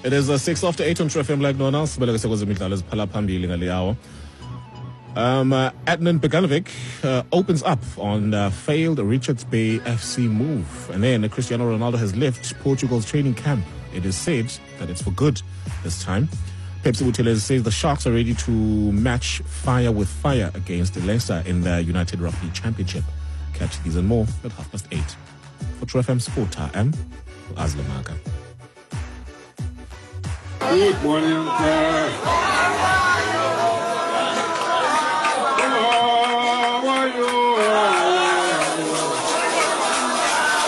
It is 6 after 8 on True FM like no one else. Sibeleke sekwezemidlalo eziphala phambili ngale yawo. Adnan Beganovic opens up on failed Richards Bay FC move. And then Cristiano Ronaldo has left Portugal's training camp. It is said that it's for good this time. Pepsi Buthelezi says the Sharks are ready to match fire with fire against Leicester in the United Rugby Championship. Catch these and more at 8:30. For True FM Sport, I am Azla Maga. Good morning.